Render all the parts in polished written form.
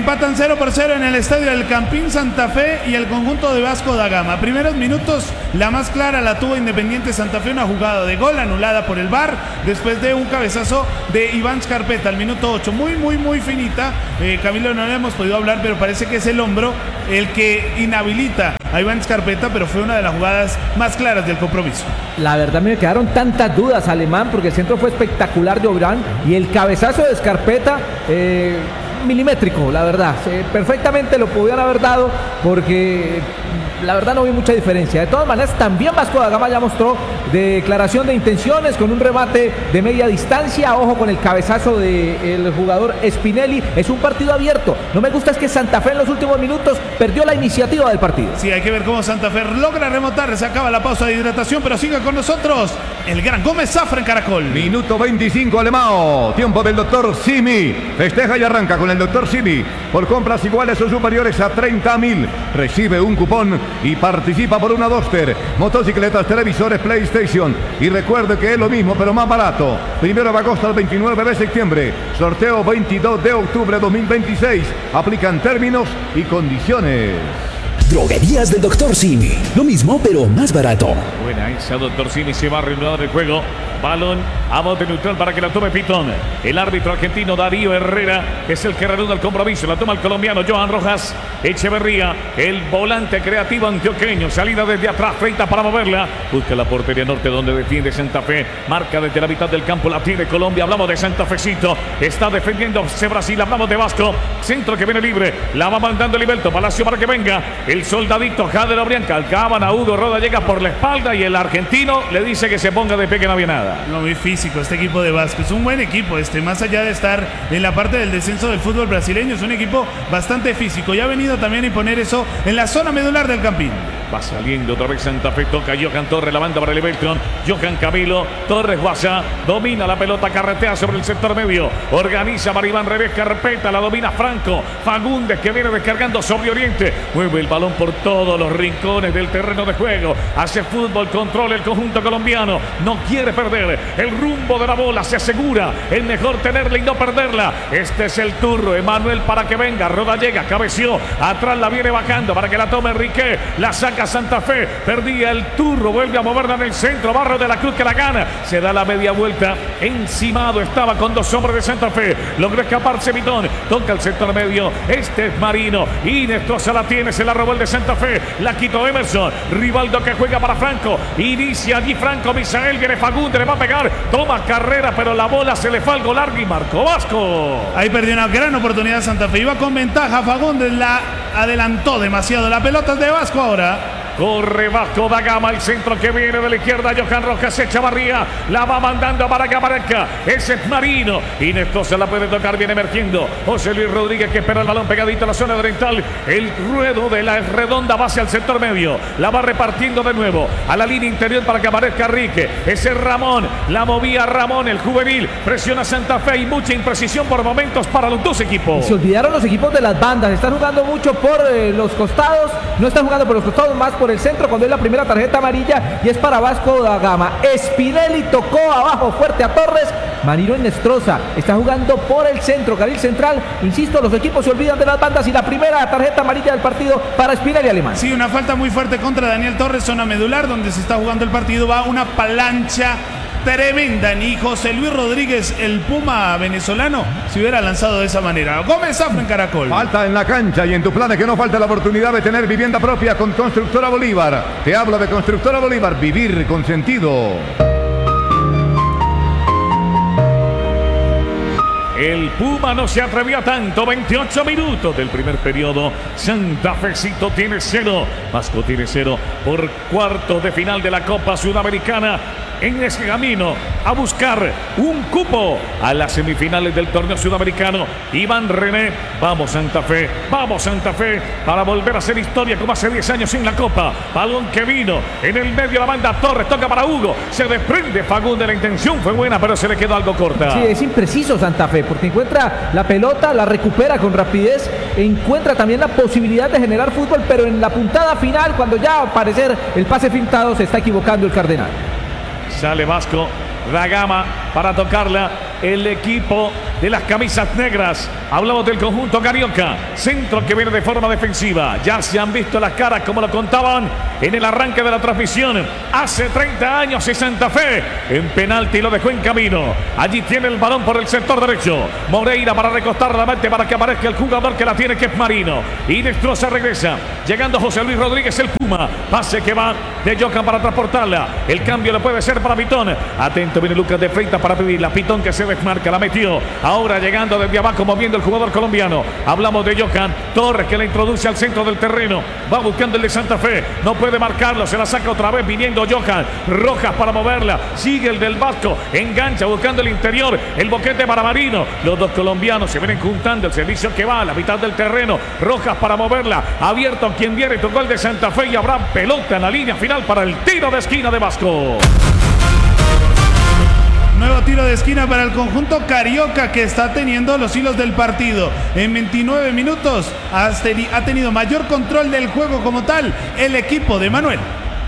Empatan 0-0 en el estadio del Campín Santa Fe y el conjunto de Vasco da Gama. Primeros minutos, la más clara la tuvo Independiente Santa Fe, una jugada de gol anulada por el VAR, después de un cabezazo de Iván Scarpetta al minuto 8. Muy finita. Camilo, no le hemos podido hablar, pero parece que es el hombro el que inhabilita a Iván Scarpetta, pero fue una de las jugadas más claras del compromiso. La verdad me quedaron tantas dudas, Alemán, porque el centro fue espectacular de Obrán y el cabezazo de Scarpetta, milimétrico, la verdad. Perfectamente lo podían haber dado porque la verdad no vi mucha diferencia. De todas maneras, también Vasco da Gama ya mostró declaración de intenciones con un remate de media distancia. Ojo con el cabezazo del jugador Spinelli. Es un partido abierto. No me gusta es que Santa Fe en los últimos minutos perdió la iniciativa del partido. Sí, hay que ver cómo Santa Fe logra remontar. Se acaba la pausa de hidratación, pero sigue con nosotros el gran Gómez Zafra en Caracol. Minuto 25, Alemão. Tiempo del doctor Simi. Festeja y arranca con el doctor Simi. Por compras iguales o superiores a 30.000. Recibe un cupón y participa por una Duster, motocicletas, televisores, PlayStation. Y recuerde que es lo mismo pero más barato. 1 de agosto al 29 de septiembre. Sorteo 22 de octubre 2026. Aplican términos y condiciones. Droguerías del Dr. Simi. Lo mismo, pero más barato. Buena esa, Dr. Simi. Se va a reanudar el juego. Balón a bote neutral para que la tome Pitón. El árbitro argentino Darío Herrera es el que reanuda el compromiso. La toma el colombiano Johan Rojas Echeverría. El volante creativo antioqueño. Salida desde atrás, 30 para moverla. Busca la portería norte donde defiende Santa Fe. Marca desde la mitad del campo. La tiene Colombia. Hablamos de Santa Fecito. Está defendiéndose Brasil. Hablamos de Vasco. Centro que viene libre. La va mandando Liberto Palacio para que venga. El soldadito Jader Obrianca. Alcaban a Hugo Roda. Llega por la espalda y el argentino le dice que se ponga de pie, que no había nada. No, muy físico este equipo de Vasco. Es un buen equipo más allá de estar en la parte del descenso del fútbol brasileño. Es un equipo bastante físico y ha venido también a imponer eso en la zona medular del Campín. Va saliendo otra vez Santa Fe, toca Johan Torres, la banda para el Everton. Johan Camilo, Torres Guasa, domina la pelota, carretea sobre el sector medio. Organiza para Iván Revés, carpeta, la domina Franco. Fagundes que viene descargando sobre Oriente. Mueve el balón por todos los rincones del terreno de juego. Hace fútbol, controla el conjunto colombiano. No quiere perder el rumbo de la bola, se asegura. Es mejor tenerla y no perderla. Este es el turno, Emanuel para que venga. Roda llega, cabeció, atrás la viene bajando para que la tome Enrique. La saca Santa Fe, perdía el turno, vuelve a moverla en el centro, Barro de la Cruz que la gana, se da la media vuelta, encimado estaba con dos hombres de Santa Fe, logró escaparse Vitón, toca el sector medio, este es Marino, y Nestroza la tiene, se la robó el de Santa Fe, la quitó Emerson, Rivaldo que juega para Franco, inicia allí Franco, Misael, viene Fagundes, le va a pegar, toma carrera, pero la bola se le fue algo largo y marcó Vasco. Ahí perdió una gran oportunidad Santa Fe, iba con ventaja, Fagundes la adelantó demasiado, la pelota es de Vasco ahora. Corre Vasco da Gama, el centro que viene de la izquierda, Johan Rojas Echavarría, la va mandando para que aparezca, ese es Marino, y Néstor se la puede tocar, viene emergiendo, José Luis Rodríguez que espera el balón pegadito a la zona oriental, el ruedo de la redonda va hacia el sector medio, la va repartiendo de nuevo, a la línea interior para que aparezca Enrique, ese es Ramón, la movía Ramón, el juvenil, presiona Santa Fe y mucha imprecisión por momentos para los dos equipos. Se olvidaron los equipos de las bandas, están jugando mucho por los costados, no están jugando por los costados, más por el centro cuando es la primera tarjeta amarilla y es para Vasco da Gama. Spinelli tocó abajo fuerte a Torres, Marino en Nestroza está jugando por el centro, carril central, insisto, los equipos se olvidan de las bandas y la primera tarjeta amarilla del partido para Spinelli, Alemán. Sí, una falta muy fuerte contra Daniel Torres, zona medular donde se está jugando el partido, va una plancha tremenda, ni José Luis Rodríguez, el Puma venezolano, se hubiera lanzado de esa manera. Gómez Zafra en Caracol. Falta en la cancha y en tu planes que no falta la oportunidad de tener vivienda propia con Constructora Bolívar. Te hablo de Constructora Bolívar, vivir con sentido. El Puma no se atrevió a tanto. 28 minutos del primer periodo. Santa Fecito tiene 0. Vasco tiene 0 por cuartos de final de la Copa Sudamericana. En ese camino a buscar un cupo a las semifinales del torneo sudamericano. Iván René, vamos Santa Fe para volver a hacer historia como hace 10 años en la Copa. Balón que vino en el medio, la banda Torres, toca para Hugo, se desprende Fagundes, la intención fue buena pero se le quedó algo corta. Sí, es impreciso Santa Fe porque encuentra la pelota, la recupera con rapidez, encuentra también la posibilidad de generar fútbol, pero en la puntada final, cuando ya va a aparecer el pase pintado, se está equivocando el Cardenal. Sale Vasco da Gama para tocarla. El equipo de las camisas negras. Hablamos del conjunto carioca. Centro que viene de forma defensiva. Ya se han visto las caras como lo contaban en el arranque de la transmisión. Hace 30 años y Santa Fe en penalti lo dejó en camino. Allí tiene el balón por el sector derecho. Moreira para recostar la mente para que aparezca el jugador que la tiene, que es Marino. Inestrosa regresa. Llegando José Luis Rodríguez, el Puma. Pase que va de Johan para transportarla. El cambio le puede ser para Pitón. Atento, viene Lucas de Freitas para pedirla. Pitón que se desmarca, la metió. Ahora llegando desde abajo, moviendo el jugador colombiano. Hablamos de Johan Torres, que la introduce al centro del terreno. Va buscando el de Santa Fe. No puede marcarlo. Se la saca otra vez viniendo Johan. Rojas para moverla. Sigue el del Vasco. Engancha buscando el interior. El boquete para Marino. Los dos colombianos se vienen juntando. El servicio que va a la mitad del terreno. Rojas para moverla. Abierto quien viene. Tocó el de Santa Fe y habrá pelota en la línea final para el tiro de esquina de Vasco. Nuevo tiro de esquina para el conjunto carioca, que está teniendo los hilos del partido. En 29 minutos ha tenido mayor control del juego como tal el equipo de Manuel.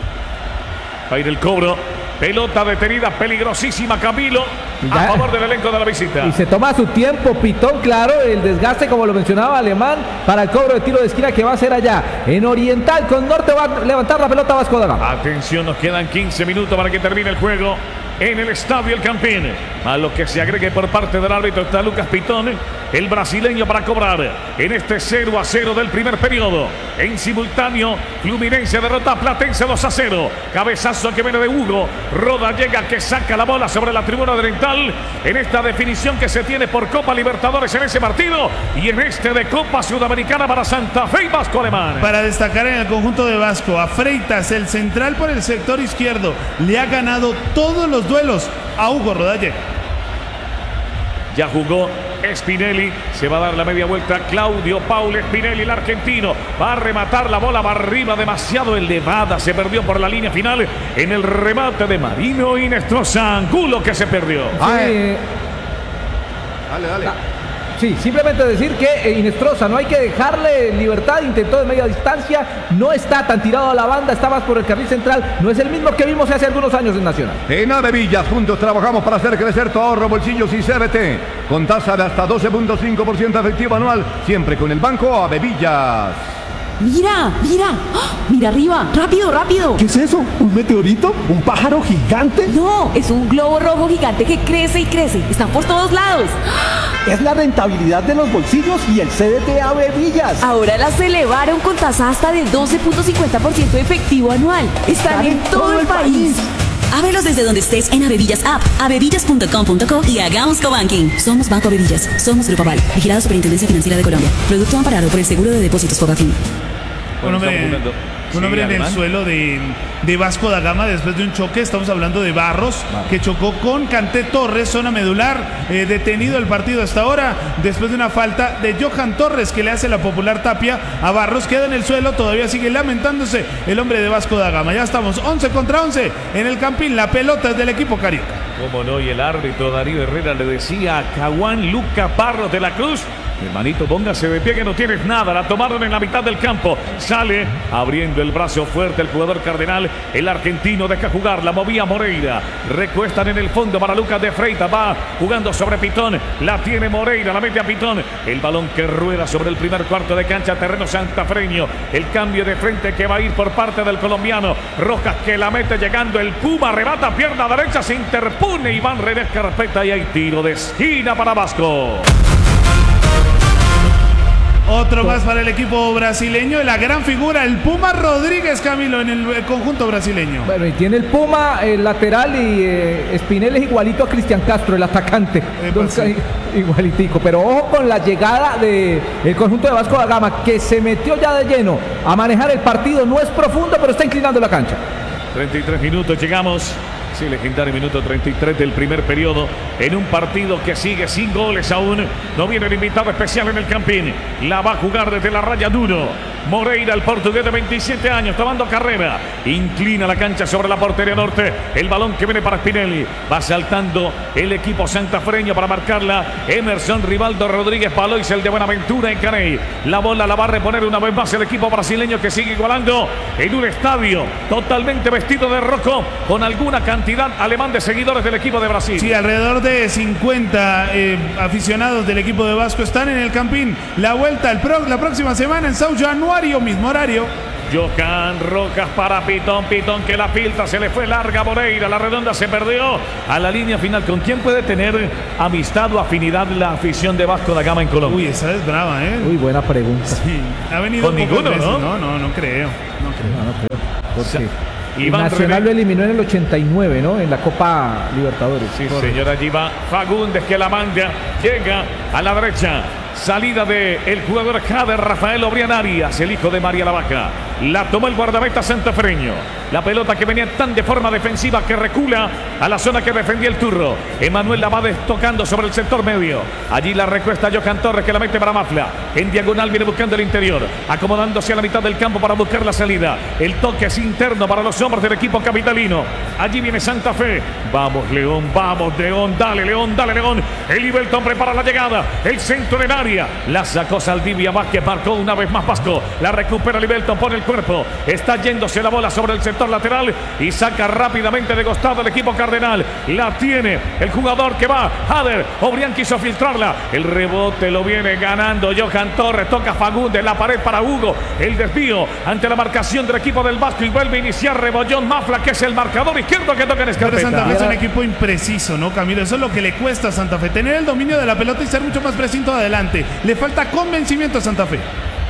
Va a ir el cobro. Pelota detenida, peligrosísima, Camilo, a favor del elenco de la visita. Y se toma su tiempo, Pitón, claro, el desgaste, como lo mencionaba Alemán, para el cobro de tiro de esquina que va a ser allá. En Oriental, con Norte va a levantar la pelota Vasco da Gama. Atención, nos quedan 15 minutos para que termine el juego en el Estadio El Campín. A lo que se agregue por parte del árbitro está Lucas Pitón, el brasileño, para cobrar en este 0-0 del primer periodo. En simultáneo, Fluminense derrota a Platense 2-0. Cabezazo que viene de Hugo. Roda llega, que saca la bola sobre la tribuna oriental en esta definición que se tiene por Copa Libertadores en ese partido y en este de Copa Sudamericana para Santa Fe y Vasco Alemán. Para destacar en el conjunto de Vasco, a Freitas, el central por el sector izquierdo, le ha ganado todos los duelos a Hugo Rodalle. Ya jugó Spinelli, se va a dar la media vuelta Claudio Paul Spinelli, el argentino, va a rematar la bola, va arriba, demasiado elevada, se perdió por la línea final en el remate de Marino Inestrosa. Angulo que se perdió. Sí. Dale. Sí, simplemente decir que Inestrosa no hay que dejarle libertad, intentó de media distancia, no está tan tirado a la banda, está más por el carril central, no es el mismo que vimos hace algunos años en Nacional. En Avevillas, juntos trabajamos para hacer crecer tu ahorro, bolsillos y CBT, con tasa de hasta 12.5% efectivo anual, siempre con el Banco Avevillas. ¡Mira! ¡Ah! ¡Mira arriba! ¡Rápido! ¿Qué es eso? ¿Un meteorito? ¿Un pájaro gigante? No, es un globo rojo gigante que crece y crece. Están por todos lados. Es la rentabilidad de los bolsillos y el CDT Avevillas. Ahora las elevaron con tasa hasta del 12.50% efectivo anual. Están en todo el país. Ábrelos desde donde estés en Avevillas App, avevillas.com.co y hagamos cobanking. Somos Banco Avevillas, somos Grupo Aval, vigilado Superintendencia Financiera de Colombia. Producto amparado por el Seguro de Depósitos Fogafín. Un hombre en el suelo de Vasco da Gama después de un choque. Estamos hablando de Barros, que chocó con Canté Torres, zona medular. Detenido el partido hasta ahora después de una falta de Johan Torres, que le hace la popular tapia a Barros. Queda en el suelo, todavía sigue lamentándose el hombre de Vasco da Gama. Ya estamos 11 contra 11 en el Campín. La pelota es del equipo carioca. Cómo no, y el árbitro Darío Herrera le decía a Caguán Luca Barros de la Cruz: hermanito, póngase de pie que no tienes nada. La tomaron en la mitad del campo. Sale abriendo el brazo fuerte el jugador cardenal. El argentino deja jugar. La movía Moreira. Recuestan en el fondo para Lucas de Freitas. Va jugando sobre Pitón. La tiene Moreira. La mete a Pitón. El balón que rueda sobre el primer cuarto de cancha. Terreno santafreño. El cambio de frente que va a ir por parte del colombiano. Rojas que la mete llegando. El Puma arrebata pierna derecha. Se interpone Iván Redes Carpeta y hay tiro de esquina para Vasco. Otro más para el equipo brasileño, la gran figura, el Puma Rodríguez, Camilo, en el conjunto brasileño. Bueno, y tiene el Puma, el lateral, y Spinelli es igualito a Cristian Castro, el atacante. Entonces, sí. Igualitico, pero ojo con la llegada del conjunto de Vasco da Gama, que se metió ya de lleno a manejar el partido. No es profundo, pero está inclinando la cancha. 33 minutos, llegamos. Sí, legendario minuto 33 del primer periodo en un partido que sigue sin goles aún. No viene el invitado especial en el Campín. La va a jugar desde la raya duro. Moreira, el portugués de 27 años, tomando carrera. Inclina la cancha sobre la portería norte. El balón que viene para Spinelli. Va saltando el equipo santafreño para marcarla. Emerson Rivaldo Rodríguez Palois, el de Buenaventura en Caney. La bola la va a reponer una vez más el equipo brasileño, que sigue igualando en un estadio totalmente vestido de rojo, con alguna cantidad alemán de seguidores del equipo de Brasil. Sí, alrededor de 50 aficionados del equipo de Vasco están en el Campín. La vuelta la próxima semana en São Januario, mismo horario. Johan Rojas para Pitón que la filtra, se le fue larga Moreira, la redonda se perdió a la línea final. ¿Con quién puede tener amistad o afinidad la afición de Vasco da Gama en Colombia? Uy, esa es brava, ¿eh? Uy, buena pregunta. Sí, ha venido con ninguno, veces. ¿no? No creo. Porque Iván Nacional René lo eliminó en el 89, ¿no? En la Copa Libertadores. Sí, señora, allí va Fagundes, que la manda, llega a la derecha. Salida del jugador Jader Rafael Obrián Arias, el hijo de María la Vaca. La tomó el guardameta santafreño. La pelota que venía tan de forma defensiva que recula a la zona que defendía el Turro. Emanuel la va tocando sobre el sector medio. Allí la recuesta Johan Torres, que la mete para Mafla. En diagonal viene buscando el interior, acomodándose a la mitad del campo para buscar la salida. El toque es interno para los hombres del equipo capitalino. Allí viene Santa Fe. Vamos León, dale León. El Ibelton prepara la llegada. El centro del área. La sacó Saldivia Vázquez, marcó una vez más Vasco. La recupera Ibelton, pone el cuerpo. Está yéndose la bola sobre el sector lateral y saca rápidamente de costado el equipo cardenal. La tiene el jugador que va, Jader. Obrián quiso filtrarla. El rebote lo viene ganando Johan Torres. Toca Fagundes, la pared para Hugo. El desvío ante la marcación del equipo del Vasco y vuelve a iniciar Rebollón Mafla, que es el marcador izquierdo que toca en Pero Santa Fe es Escarpeta. un equipo impreciso, ¿no, Camilo? Eso es lo que le cuesta a Santa Fe, tener el dominio de la pelota y ser mucho más preciso adelante. Le falta convencimiento a Santa Fe.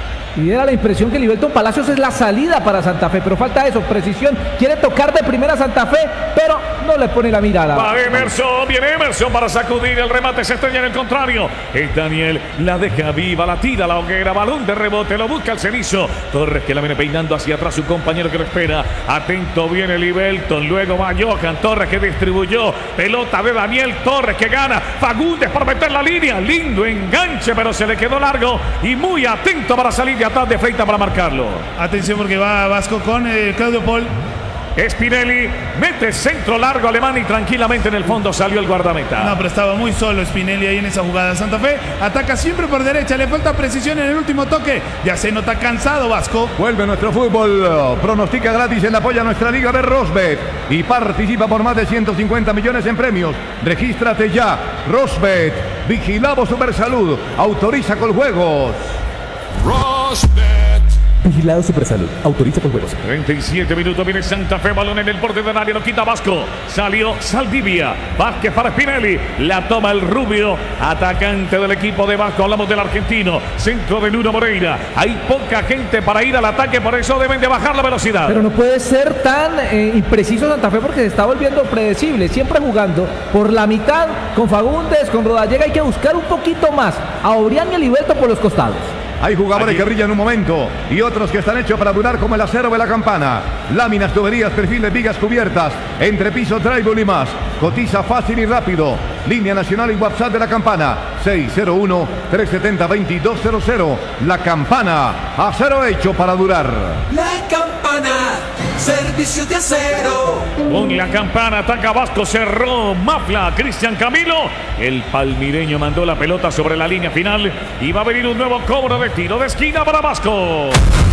Y era la impresión que Libelton Palacios es la salida para Santa Fe, pero falta eso, precisión. Quiere tocar de primera Santa Fe, pero no le pone la mirada. Va Emerson, viene Emerson para sacudir el remate, se estrella en el contrario. Es Daniel, la deja viva, la tira a la hoguera, balón de rebote, lo busca el cenizo. Torres, que la viene peinando hacia atrás, su compañero que lo espera. Atento viene Libelton, luego va Johan Torres, que distribuyó. Pelota de Daniel Torres, que gana. Fagundes por meter la línea, lindo enganche, pero se le quedó largo y muy atento para salir de atrás de Freita para marcarlo. Atención porque va Vasco con Claudio Paul. Spinelli mete centro largo alemán y tranquilamente en el fondo salió el guardameta. No, pero estaba muy solo Spinelli ahí en esa jugada. Santa Fe ataca siempre por derecha, le falta precisión en el último toque. Ya se nota cansado Vasco. Vuelve nuestro fútbol. Pronostica gratis en apoyo a nuestra liga de Rosbet y participa por más de 150 millones en premios. Regístrate ya. Rosbet. Vigilado Supersalud. Autoriza con juegos. Vigilado Supersalud. Autoriza con juegos. 37 minutos, viene Santa Fe, balón en el borde del área, lo quita Vasco. Salió Saldivia. Vázquez para Spinelli. La toma el rubio, atacante del equipo de Vasco. Hablamos del argentino. Centro de Nuno Moreira. Hay poca gente para ir al ataque, por eso deben de bajar la velocidad. Pero no puede ser tan impreciso Santa Fe porque se está volviendo predecible. Siempre jugando por la mitad con Fagundes, con Rodallega. Hay que buscar un poquito más a Obrián y a Libelton por los costados. Hay jugadores Allí. que brillan un momento y otros que están hechos para durar como el acero de la campana. Láminas, tuberías, perfiles, vigas cubiertas, entrepiso, drywall y más. Cotiza fácil y rápido. Línea nacional y WhatsApp de la campana 601-370-2200. La campana, acero hecho para durar. La campana, servicio de acero. Con la campana ataca Vasco, cerró Mafla, Cristian Camilo. El palmireño mandó la pelota sobre la línea final y va a venir un nuevo cobro de tiro de esquina para Vasco.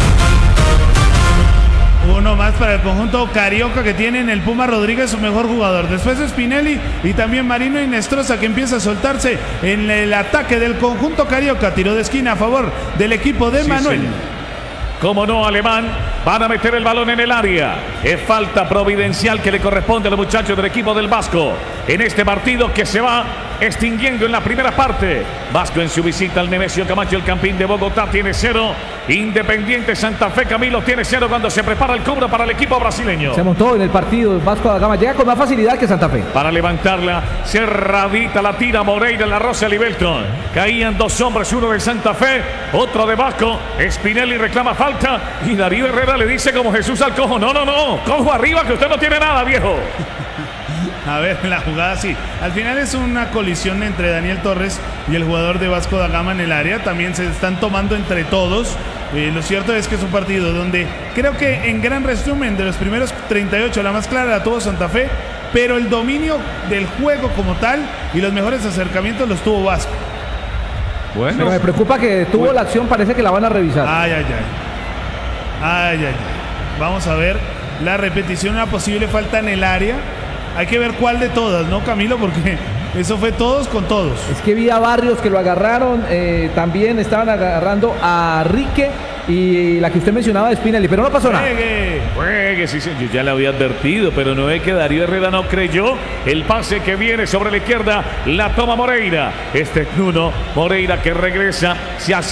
Uno más para el conjunto carioca que tiene en el Puma Rodríguez, su mejor jugador. Después Spinelli y también Marino Inestrosa, que empieza a soltarse en el ataque del conjunto carioca. Tiro de esquina a favor del equipo de Manuel. Señor. Como no, Alemán, van a meter el balón en el área. Es falta providencial que le corresponde a los muchachos del equipo del Vasco en este partido que se va extinguiendo en la primera parte. Vasco en su visita al Nemesio Camacho, el Campín de Bogotá, tiene 0. Independiente Santa Fe, Camilo, tiene 0 cuando se prepara el cobro para el equipo brasileño. Se montó en el partido Vasco da Gama. Llega con más facilidad que Santa Fe. Para levantarla, cerradita la tira Moreira en la rosa Libelton. Caían dos hombres, uno de Santa Fe, otro de Vasco. Spinelli reclama falta y Darío Herrera le dice como Jesús al cojo: no, cojo arriba que usted no tiene nada, viejo. A ver, la jugada sí. Al final es una colisión entre Daniel Torres y el jugador de Vasco da Gama en el área. También se están tomando entre todos. Lo cierto es que es un partido donde creo que en gran resumen de los primeros 38 la más clara la tuvo Santa Fe, pero el dominio del juego como tal y los mejores acercamientos los tuvo Vasco. Bueno, Pero me preocupa que tuvo la acción, parece que la van a revisar. Ay, ay, ay. Ay, ay, ay. Vamos a ver la repetición, una posible falta en el área. Hay que ver cuál de todas, ¿no, Camilo? Porque eso fue todos con todos. Es que vi a Barrios que lo agarraron, también estaban agarrando a Rique y la que usted mencionaba de Spinelli, pero no pasó nada. Juegue, sí, señor. Yo ya le había advertido, pero no es que Darío Herrera no creyó. El pase que viene sobre la izquierda, la toma Moreira. Este es Nuno Moreira que regresa, se hace